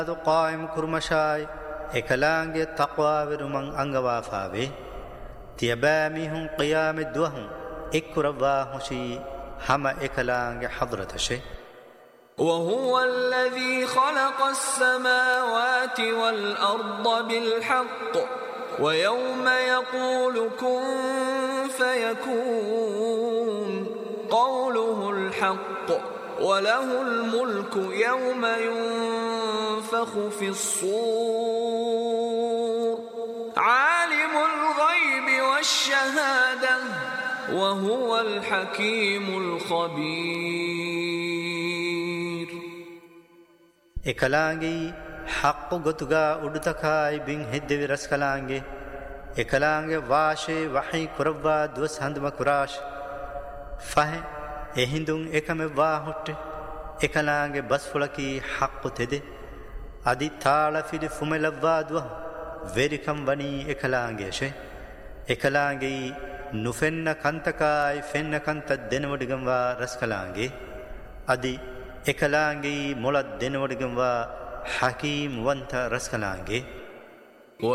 قائم كرمشاي إكلانجي تقوى ورمان أنغوافاوي تيباميهم قيام الدوهم إكرواهشي هما إكلانجي حضرتشي. وهو الذي خلق السماوات والأرض بالحق ويوم يقول كن فيكون قوله الحق وله الملك يوم ينفخ في الصور عالم الغيب والشهادة وهو الحكيم الخبير. إكلانجي حق غتغا أدتكاي بين هدوي رسكلانجي إكلانجي واشي وحي كربا دوس هندما كراش فهم එහිඳුන් එකම වාහුට්ට එකලාගේ බස්ෆුලකී හක්කු තෙදෙ අදි තාලෆිඩි ෆුමෙලව්වාදුව වෙරිකම් වනී එකලාගේශේ එකලාගේ නුෆෙන්න කන්තකායි ෆෙන්න කන්ත දෙනවඩිගම්වා රස්කලාගේ අදි එකලාගේ මොලත් දෙනවඩිගම්වා හකීම් වන්ත රස්කලාගේ